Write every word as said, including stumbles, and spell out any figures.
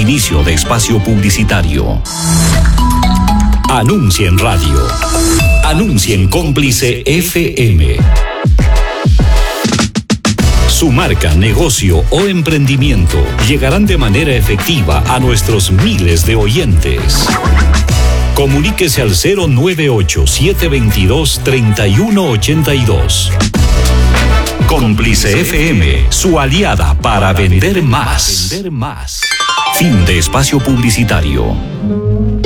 Inicio de espacio publicitario. Anuncia en radio. Anuncia en Cómplice F M. Su marca, negocio o emprendimiento llegarán de manera efectiva a nuestros miles de oyentes. Comuníquese al cero nueve ocho, siete dos dos, tres uno ocho dos. Cómplice F M, su aliada para vender más. Fin de espacio publicitario.